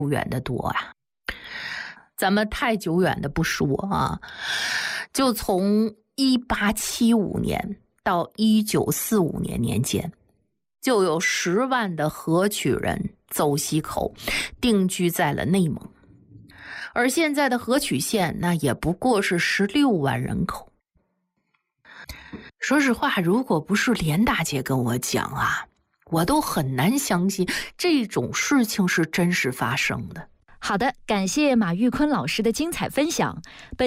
远的多啊。咱们太久远的不说啊，就从1875年到1945年年间，就有10万的河曲人走西口定居在了内蒙，而现在的河曲县那也不过是16万人口。说实话，如果不是连大姐跟我讲啊，我都很难相信这种事情是真实发生的。 好的，感谢马玉坤老师的精彩分享。